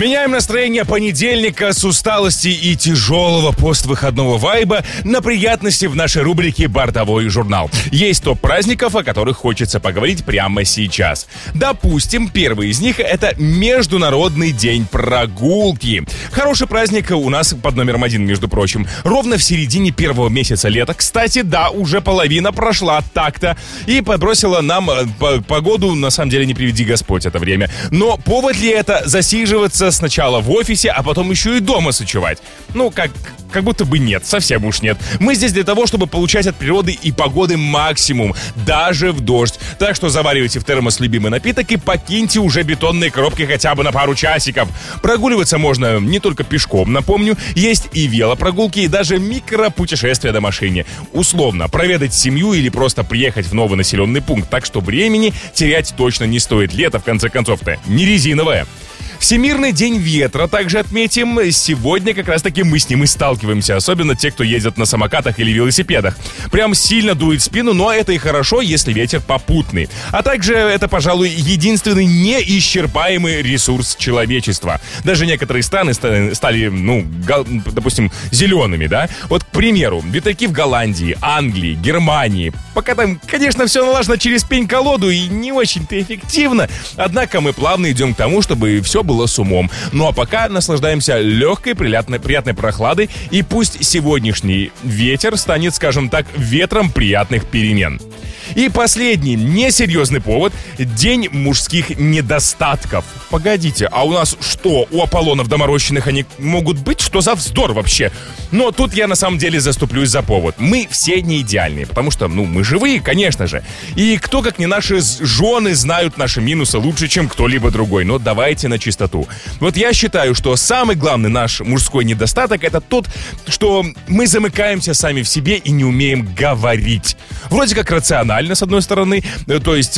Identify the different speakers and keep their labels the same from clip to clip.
Speaker 1: Меняем настроение понедельника с усталости и тяжелого поствыходного вайба на приятности в нашей рубрике «Бортовой журнал». Есть топ праздников, о которых хочется поговорить прямо сейчас. Допустим, первый из них — это Международный день прогулки. Хороший праздник у нас под номером 1, между прочим. Ровно в середине первого месяца лета. Кстати, да, уже половина прошла так-то. И подбросила нам погоду, на самом деле, не приведи Господь это время. Но повод ли это засиживаться сначала в офисе, а потом еще и дома сочевать? Ну, как будто бы нет, совсем уж нет. Мы здесь для того, чтобы получать от природы и погоды максимум, даже в дождь. Так что заваривайте в термос любимый напиток и покиньте уже бетонные коробки хотя бы на пару часиков. Прогуливаться можно не только пешком, напомню, есть и велопрогулки, и даже микропутешествия на машине. Условно, проведать семью или просто приехать в новый населенный пункт, так что времени терять точно не стоит. Лето, в конце концов-то, не резиновое. Всемирный день ветра также отметим. Сегодня как раз-таки мы с ним и сталкиваемся. Особенно те, кто ездит на самокатах или велосипедах. Прям сильно дует в спину, но это и хорошо, если ветер попутный. А также это, пожалуй, единственный неисчерпаемый ресурс человечества. Даже некоторые страны стали, допустим, зелеными, да? Вот, к примеру, ветряки в Голландии, Англии, Германии. Пока там, конечно, все налажено через пень-колоду и не очень-то эффективно. Однако мы плавно идем к тому, чтобы все было с умом. Ну а пока наслаждаемся легкой, приятной прохладой, и пусть сегодняшний ветер станет, скажем так, ветром приятных перемен. И последний несерьезный повод — День мужских недостатков. Погодите, а у нас что, у Аполлонов доморощенных они могут быть? Что за вздор вообще? Но тут я на самом деле заступлюсь за повод. Мы все не идеальные, потому что, мы живые, конечно же. И кто, как не наши жены, знают наши минусы лучше, чем кто-либо другой. Но давайте на чистоту. Вот я считаю, что самый главный наш мужской недостаток — это тот, что мы замыкаемся сами в себе и не умеем говорить. Вроде как рационально, с одной стороны, то есть,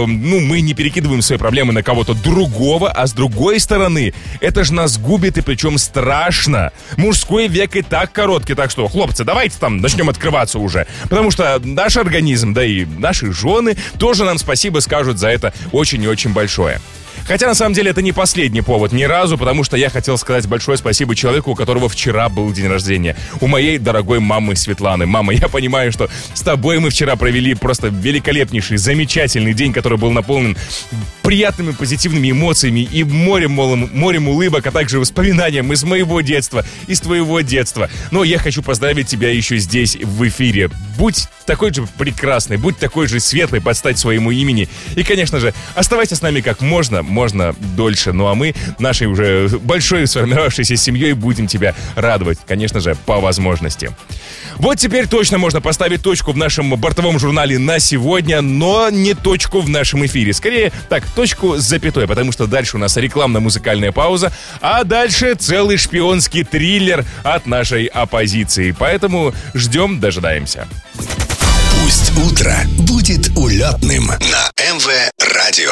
Speaker 1: мы не перекидываем свои проблемы на кого-то другого, а с другой стороны, это же нас губит, и причем страшно. Мужской век и так короткий, так что, хлопцы, давайте там начнем открываться уже, потому что наш организм, да и наши жены тоже нам спасибо скажут за это очень и очень большое. Хотя, на самом деле, это не последний повод ни разу, потому что я хотел сказать большое спасибо человеку, у которого вчера был день рождения. У моей дорогой мамы Светланы. Мама, я понимаю, что с тобой мы вчера провели просто великолепнейший, замечательный день, который был наполнен приятными, позитивными эмоциями и морем улыбок, а также воспоминаниям из моего детства, из твоего детства. Но я хочу поздравить тебя еще здесь, в эфире. Будь такой же прекрасный, будь такой же светлый, под стать своему имени. И, конечно же, оставайся с нами как можно дольше. Ну а мы, нашей уже большой сформировавшейся семьей, будем тебя радовать, конечно же, по возможности. Вот теперь точно можно поставить точку в нашем бортовом журнале на сегодня, но не точку в нашем эфире. Скорее, так, точку с запятой, потому что дальше у нас рекламно-музыкальная пауза, а дальше целый шпионский триллер от нашей оппозиции. Поэтому ждем, дожидаемся.
Speaker 2: Пусть утро будет улетным на МВ Радио.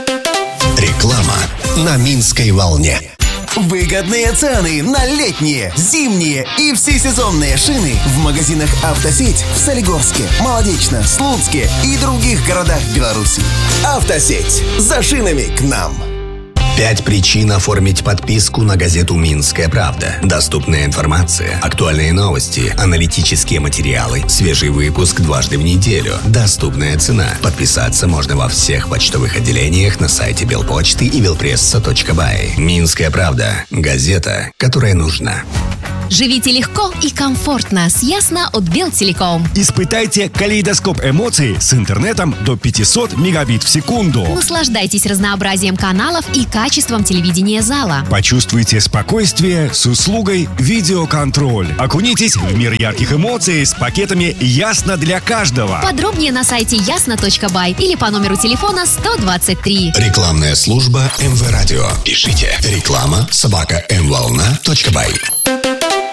Speaker 2: Реклама на Минской волне.
Speaker 3: Выгодные цены на летние, зимние и всесезонные шины в магазинах «Автосеть» в Солигорске, Молодечно, Слуцке и других городах Беларуси. «Автосеть» — за шинами к нам.
Speaker 2: 5 причин оформить подписку на газету «Минская правда». Доступная информация, актуальные новости, аналитические материалы, свежий выпуск дважды в неделю, доступная цена. Подписаться можно во всех почтовых отделениях на сайте Белпочты и belpressa.by. «Минская правда» — газета, которая нужна.
Speaker 4: Живите легко и комфортно с Ясно от Белтелеком.
Speaker 5: Испытайте калейдоскоп эмоций с интернетом до 500 мегабит в секунду.
Speaker 4: Наслаждайтесь разнообразием каналов и качеством телевидения зала.
Speaker 5: Почувствуйте спокойствие с услугой видеоконтроль. Окунитесь в мир ярких эмоций с пакетами «Ясно для каждого».
Speaker 4: Подробнее на сайте ясно.бай или по номеру телефона 123.
Speaker 2: Рекламная служба МВ Радио. Пишите реклама@mvolna.by.